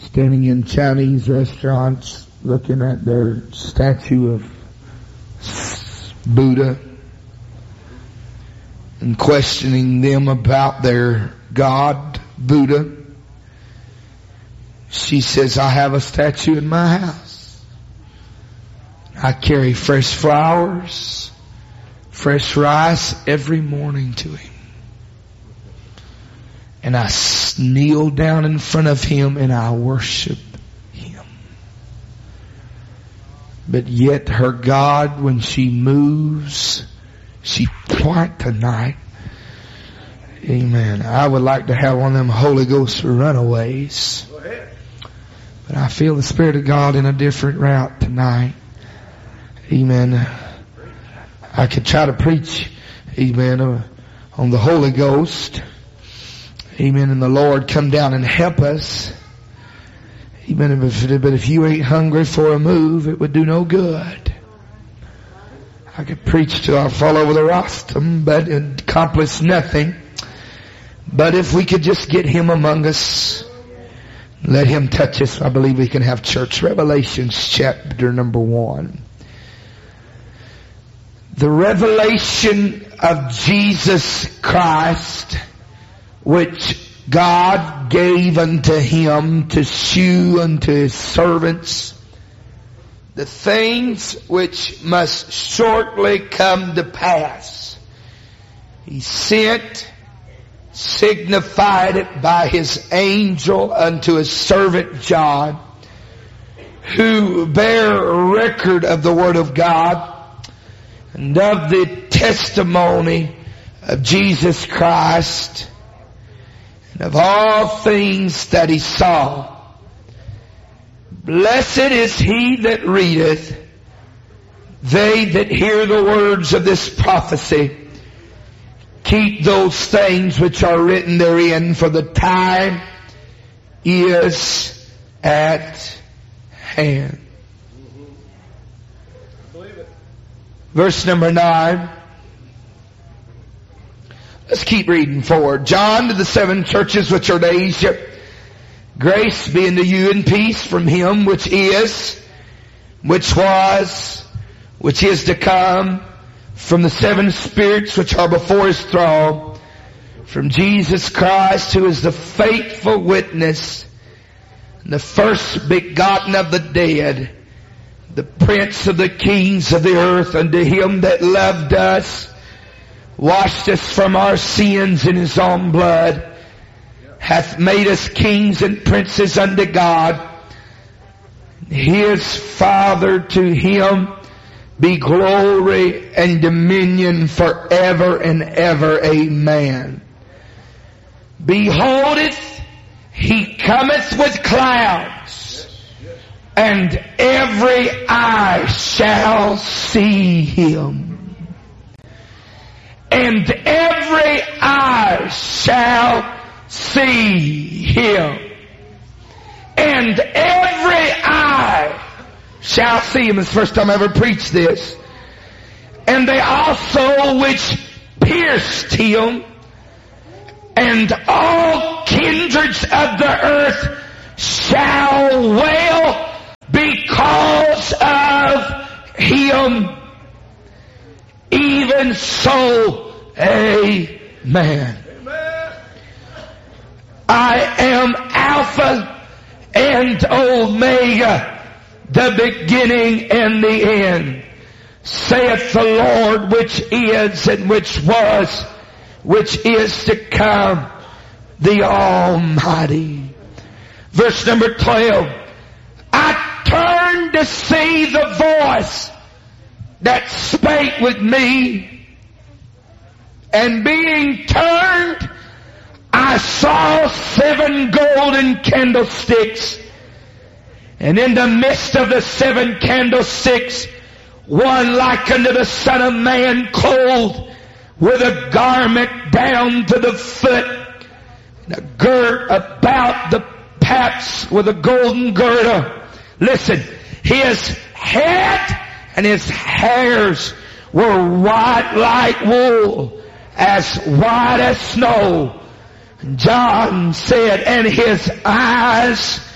standing in Chinese restaurants looking at their statue of Buddha and questioning them about their God, Buddha. She says, I have a statue in my house. I carry fresh flowers, fresh rice every morning to him. And I kneel down in front of him and I worship him. But yet her God, when she moves, she quiet tonight. Amen. I would like to have one of them Holy Ghost runaways. Go ahead. But I feel the Spirit of God in a different route tonight. Amen. I could try to preach, amen, on the Holy Ghost. Amen. And the Lord come down and help us. Amen. But if you ain't hungry for a move, it would do no good. I could preach till I fall over the rostrum, but it accomplish nothing. But if we could just get him among us, let him touch us, I believe we can have church. Revelations chapter number 1. The revelation of Jesus Christ, which God gave unto him to shew unto his servants the things which must shortly come to pass. He sent, signified it by his angel unto his servant John, who bear record of the word of God and of the testimony of Jesus Christ, and of all things that he saw. Blessed is he that readeth, they that hear the words of this prophecy, keep those things which are written therein, for the time is at hand. Verse number 9. Let's keep reading forward. John, to the 7 churches which are in Asia, grace be unto you and peace from him which is, which was, which is to come, from the 7 spirits which are before his throne, from Jesus Christ, who is the faithful witness, and the first begotten of the dead, the prince of the kings of the earth, unto him that loved us, washed us from our sins in his own blood, hath made us kings and princes unto God, his Father. To him be glory and dominion forever and ever. Amen. Beholdeth, he cometh with clouds, and every eye shall see him. And every eye shall see him. And every eye shall see him. It's the first time I ever preached this. And they also which pierced him, and all kindreds of the earth shall wail because of him. Even so, amen. I am Alpha and Omega, the beginning and the end, saith the Lord, which is and which was, which is to come, the Almighty. Verse number 12. I turned to see the voice that spake with me, and being turned, I saw 7 golden candlesticks, and in the midst of the 7 candlesticks, one like unto the Son of Man, clothed with a garment down to the foot, and a girt about the paps with a golden girdle. Listen, his head and his hairs were white like wool, as white as snow. John said, and his eyes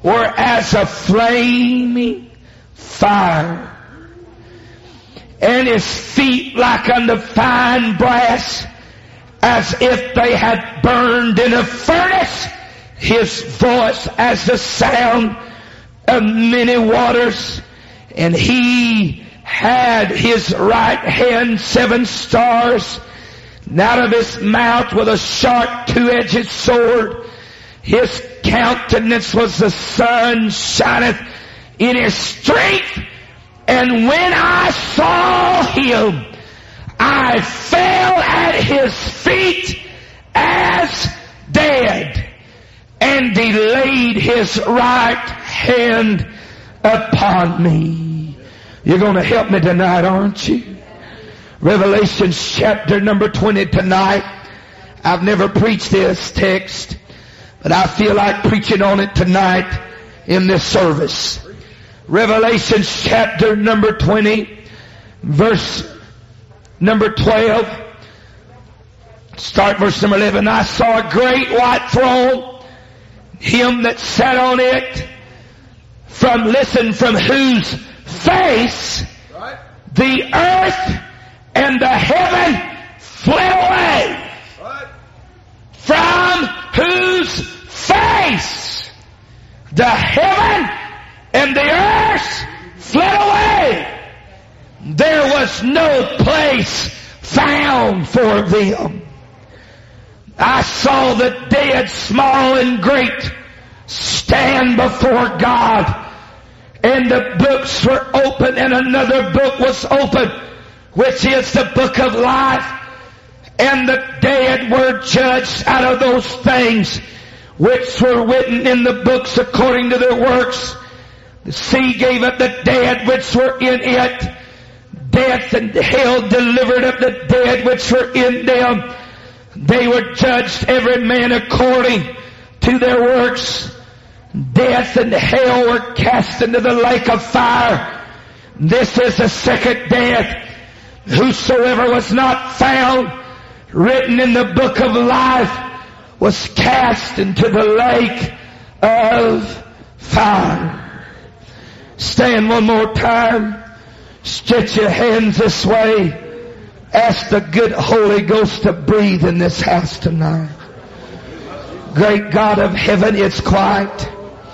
were as a flaming fire, and his feet like unto fine brass, as if they had burned in a furnace. His voice as the sound of many waters, and he had his right hand 7 stars, and out of his mouth with a sharp 2-edged sword. His countenance was the sun shineth in his strength. And when I saw him, I fell at his feet as dead. And he laid his right hand upon me. You're going to help me tonight, aren't you? Revelation chapter number 20 tonight. I've never preached this text, but I feel like preaching on it tonight in this service. Revelation chapter number 20, verse number 12. Start verse number 11. I saw a great white throne, him that sat on it, from whose face the earth and the heaven fled away. From whose face the heaven and the earth fled away. There was no place found for them. I saw the dead, small and great, stand before God. And the books were open, and another book was open, which is the book of life. And the dead were judged out of those things which were written in the books according to their works. The sea gave up the dead which were in it. Death and hell delivered up the dead which were in them. They were judged every man according to their works. Death and hell were cast into the lake of fire. This is the second death. Whosoever was not found written in the book of life was cast into the lake of fire. Stand one more time. Stretch your hands this way. Ask the good Holy Ghost to breathe in this house tonight. Great God of heaven, it's quiet.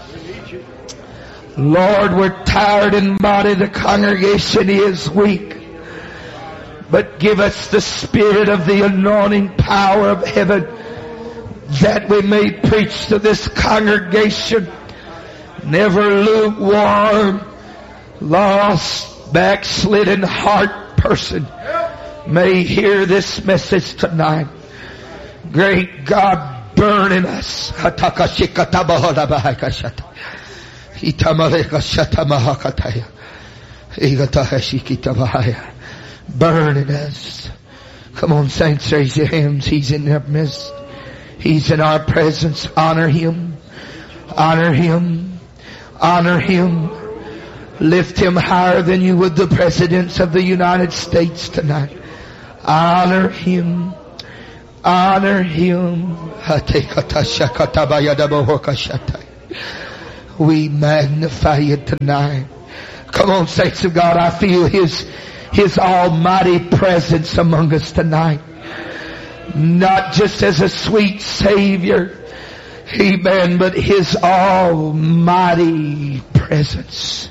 Lord, we're tired in body. The congregation is weak. But give us the spirit of the anointing power of heaven, that we may preach to this congregation. Never lukewarm, lost, backslidden heart person may hear this message tonight. Great God, burn in us. Burn in us. Come on, saints, raise your hands. He's in our midst. He's in our presence. Honor Him. Honor Him. Honor Him. Lift Him higher than you would the presidents of the United States tonight. Honor Him. Honor Him. We magnify You tonight. Come on, saints of God. I feel His almighty presence among us tonight. Not just as a sweet Savior, amen, but His almighty presence.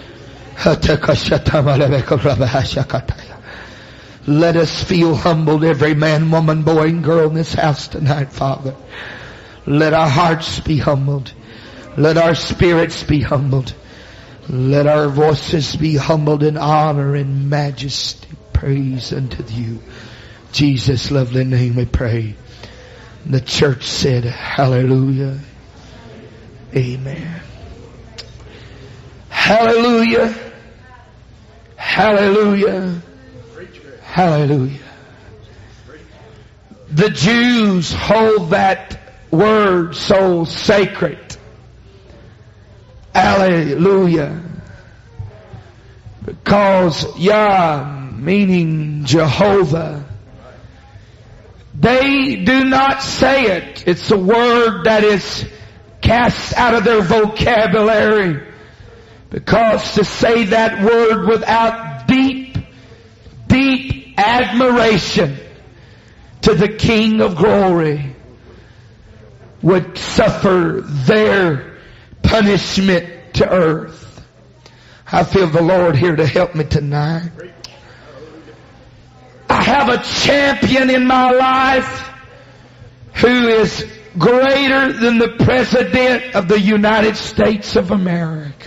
Let us feel humbled, every man, woman, boy, and girl in this house tonight, Father. Let our hearts be humbled. Let our spirits be humbled. Let our voices be humbled in honor and majesty. Praise unto You. Jesus' lovely name we pray. The church said, hallelujah. Amen. Hallelujah. Hallelujah. Hallelujah. The Jews hold that word so sacred. Hallelujah. Because Yah, meaning Jehovah, they do not say it. It's a word that is cast out of their vocabulary. Because to say that word without deep, deep admiration to the King of glory would suffer their punishment to earth. I feel the Lord here to help me tonight. I have a champion in my life who is greater than the President of the United States of America.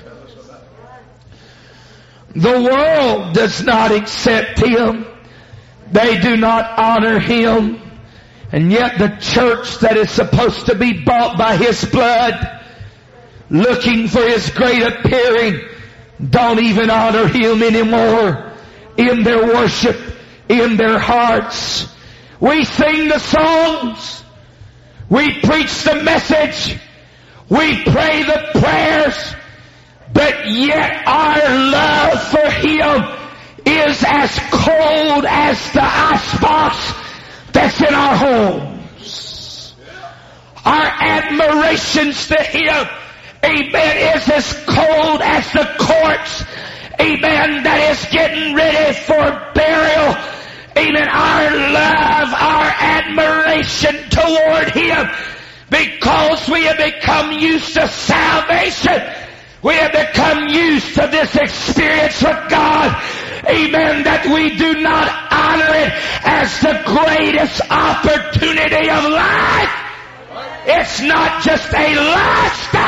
The world does not accept him. They do not honor him. And yet the church that is supposed to be bought by his blood, looking for his great appearing, don't even honor him anymore in their worship, in their hearts. We sing the songs. We preach the message. We pray the prayers. But yet our love for him is as cold as the icebox that's in our homes. Our admirations to him, amen, is as cold as the corpse, amen, that is getting ready for burial. Amen. Our love, our admiration toward him, because we have become used to salvation. We have become used to this experience with God. Amen. That we do not honor it as the greatest opportunity of life. It's not just a lifestyle.